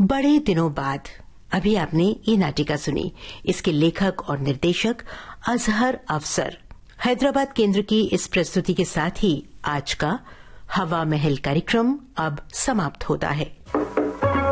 बड़े दिनों बाद अभी आपने ये नाटिका सुनी। इसके लेखक और निर्देशक अजहर अफसर। हैदराबाद केंद्र की इस प्रस्तुति के साथ ही आज का हवा महल कार्यक्रम अब समाप्त होता है।